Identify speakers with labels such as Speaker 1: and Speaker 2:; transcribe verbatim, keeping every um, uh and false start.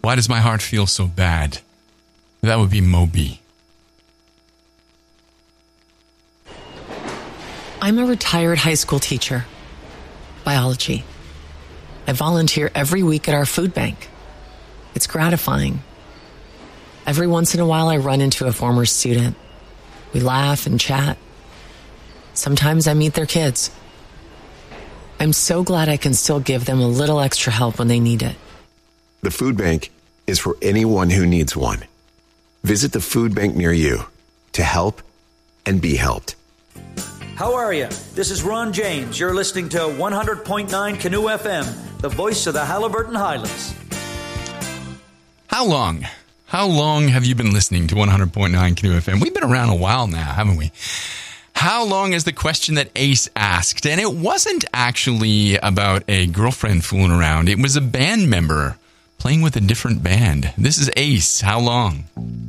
Speaker 1: Why does my heart feel so bad? That would be Moby.
Speaker 2: I'm a retired high school teacher. Biology. I volunteer every week at our food bank. It's gratifying. Every once in a while, I run into a former student. We laugh and chat. Sometimes I meet their kids. I'm so glad I can still give them a little extra help when they need it.
Speaker 3: The food bank is for anyone who needs one. Visit the food bank near you to help and be helped.
Speaker 4: How are you? This is Ron James. You're listening to one hundred point nine Canoe F M, the voice of the Haliburton Highlands.
Speaker 1: How long? How long have you been listening to one hundred point nine Canoe F M? We've been around a while now, haven't we? How long is the question that Ace asked? And it wasn't actually about a girlfriend fooling around. It was a band member playing with a different band. This is Ace. How long?